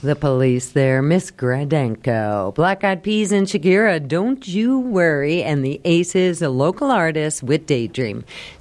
The Police there, Miss Gradenko. Black Eyed Peas and Shakira, Don't You Worry, and the Aces, a local artist with Daydream.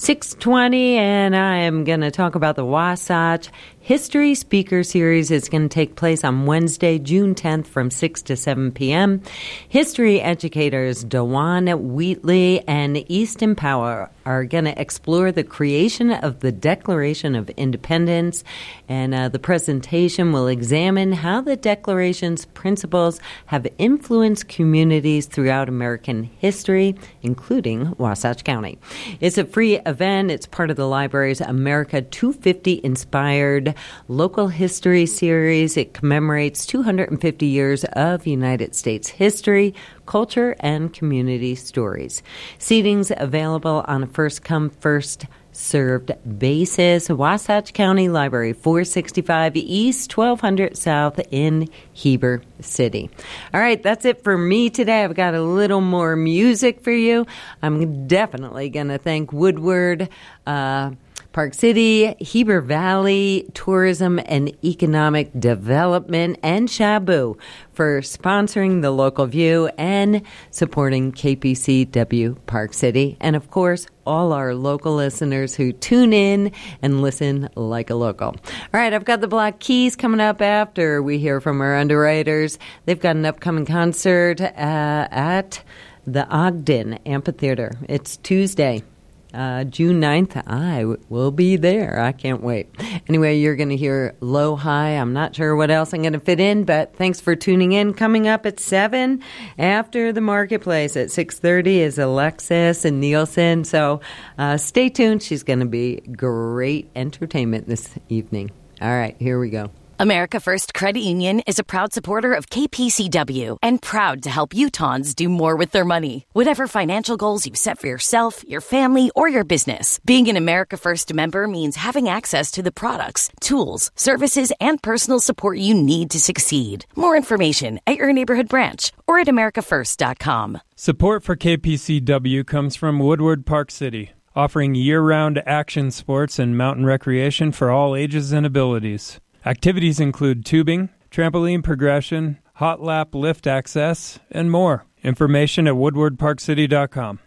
6:20, and I am going to talk about the Wasatch History Speaker Series. Is going to take place on Wednesday, June 10th from 6 to 7 p.m. History educators Dewan Wheatley and Easton Power are going to explore the creation of the Declaration of Independence, and the presentation will examine how the Declaration's principles have influenced communities throughout American history, including Wasatch County. It's a free event. It's part of the library's America 250 Inspired Local History Series. It commemorates 250 years of United States history, culture, and community stories. Seating's available on a first-come, first-served basis. Wasatch County Library, 465 East, 1200 South in Heber City. All right, that's it for me today. I've got a little more music for you. I'm definitely going to thank Woodward, Park City, Heber Valley Tourism and Economic Development, and Shabu for sponsoring the Local View and supporting KPCW Park City. And, of course, all our local listeners who tune in and listen like a local. All right, I've got the Black Keys coming up after we hear from our underwriters. They've got an upcoming concert at the Ogden Amphitheater. It's Tuesday. June 9th, I will be there. I can't wait. Anyway, you're going to hear Low High. I'm not sure what else I'm going to fit in, but thanks for tuning in. Coming up at 7 after the Marketplace at 6:30 is Alexis and Nielsen. So stay tuned. She's going to be great entertainment this evening. All right, here we go. America First Credit Union is a proud supporter of KPCW and proud to help Utahns do more with their money. Whatever financial goals you set for yourself, your family, or your business, being an America First member means having access to the products, tools, services, and personal support you need to succeed. More information at your neighborhood branch or at americafirst.com. Support for KPCW comes from Woodward Park City, offering year-round action sports and mountain recreation for all ages and abilities. Activities include tubing, trampoline progression, hot lap lift access, and more. Information at woodwardparkcity.com.